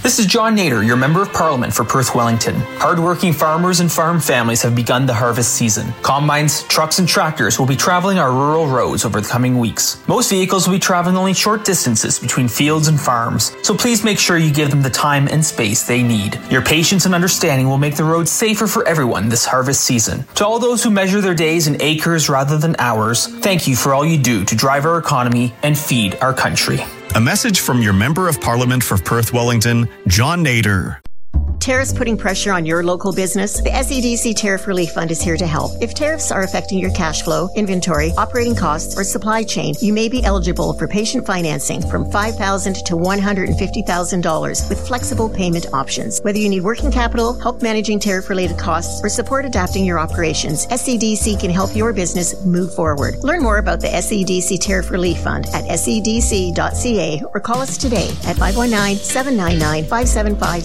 This is John Nader, your Member of Parliament for Perth Wellington. Hardworking farmers and farm families have begun the harvest season. Combines, trucks, and tractors will be traveling our rural roads over the coming weeks. Most vehicles will be traveling only short distances between fields and farms, so please make sure you give them the time and space they need. Your patience and understanding will make the roads safer for everyone this harvest season. To all those who measure their days in acres rather than hours, thank you for all you do to drive our economy and feed our country. A message from your Member of Parliament for Perth Wellington, John Nader. Tariffs putting pressure on your local business? The SEDC Tariff Relief Fund is here to help. If tariffs are affecting your cash flow, inventory, operating costs, or supply chain, you may be eligible for patient financing from $5,000 to $150,000 with flexible payment options. Whether you need working capital, help managing tariff-related costs, or support adapting your operations, SEDC can help your business move forward. Learn more about the SEDC Tariff Relief Fund at sedc.ca or call us today at 519-799-5750.